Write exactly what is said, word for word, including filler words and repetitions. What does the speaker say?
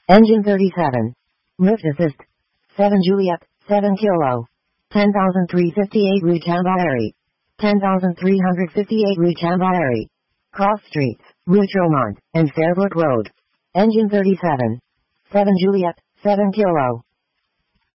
Engine thirty-seven. Lift assist. seven Juliet, seven Kilo. ten thousand three hundred fifty-eight Rue Chambéry. ten thousand three hundred fifty-eight Rue Chambéry. Cross streets, Rue Tremont, and Fairbrook Road. Engine thirty-seven. seven Juliet, seven Kilo.